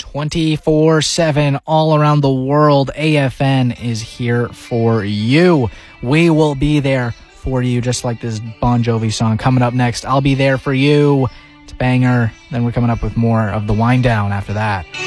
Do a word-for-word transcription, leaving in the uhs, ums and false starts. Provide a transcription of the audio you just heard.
twenty-four seven all around the world. A F N is here for you. We will be there for you, just like this Bon Jovi song coming up next. I'll be there for you. It's a banger. Then we're coming up with more of the wind down after that.